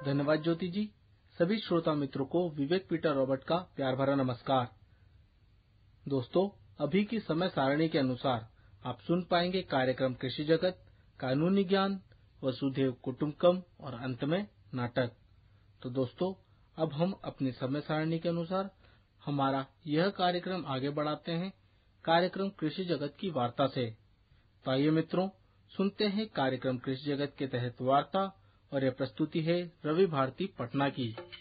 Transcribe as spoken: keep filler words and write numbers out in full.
धन्यवाद ज्योति जी। सभी श्रोता मित्रों को विवेक पीटर रॉबर्ट का प्यार भरा नमस्कार। दोस्तों, अभी की समय सारणी के अनुसार आप सुन पाएंगे कार्यक्रम कृषि जगत, कानूनी ज्ञान, वसुधैव कुटुंबकम और अंत में नाटक। तो दोस्तों, अब हम अपनी समय सारणी के अनुसार हमारा यह कार्यक्रम आगे बढ़ाते हैं कार्यक्रम कृषि जगत की वार्ता से। तो आइए मित्रों, सुनते हैं कार्यक्रम कृषि जगत के तहत वार्ता, और यह प्रस्तुति है रवि भारती पटना की।